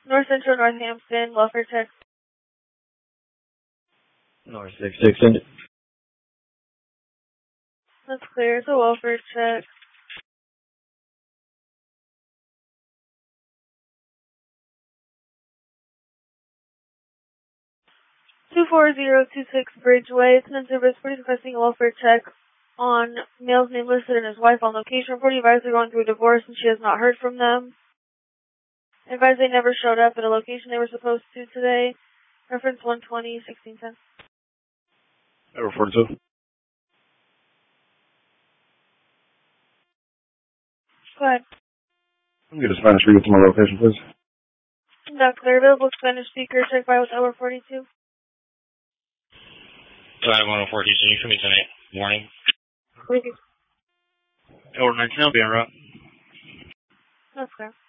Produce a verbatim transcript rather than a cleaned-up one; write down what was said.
North Central, Northampton, welfare check. North six six, send it. That's clear. It's a welfare check. two four zero two six Bridgeway. It's an service for requesting a welfare check on male's name listed and his wife on location. Reporting advised they're going through a divorce and she has not heard from them. Advised they never showed up at a location they were supposed to today. Reference one twenty, sixteen ten. Ever forty-two. Go ahead. Let me get a Spanish speaker to my location, please. That's clear. Available Spanish speaker. Check by with over forty-two. Sorry, one oh four T C. Come in tonight. Morning. Thank you. Over nineteen, I'll be en route. That's clear.